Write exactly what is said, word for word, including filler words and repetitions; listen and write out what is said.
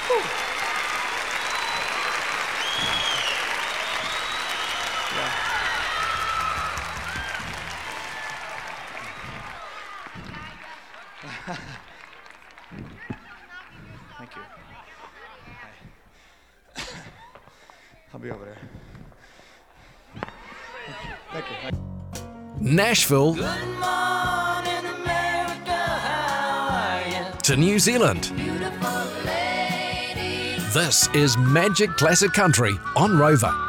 Thank you. I'll be over there. Thank you. Thank you. Nashville Good morning, America, how are you? to New Zealand. Beautiful lady. This is Magic Classic Country on Rover.